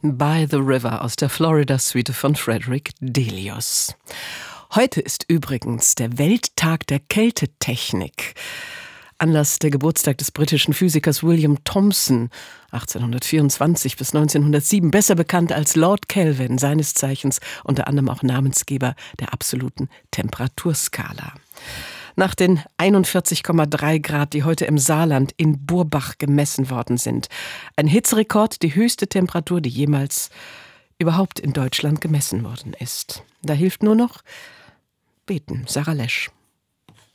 By the River aus der Florida-Suite von Frederick Delius. Heute ist übrigens der Welttag der Kältetechnik. Anlass der Geburtstag des britischen Physikers William Thomson, 1824 bis 1907, besser bekannt als Lord Kelvin, seines Zeichens unter anderem auch Namensgeber der absoluten Temperaturskala. Nach den 41,3 Grad, die heute im Saarland in Burbach gemessen worden sind. Ein Hitzerekord, die höchste Temperatur, die jemals überhaupt in Deutschland gemessen worden ist. Da hilft nur noch beten. Sarah Lesch.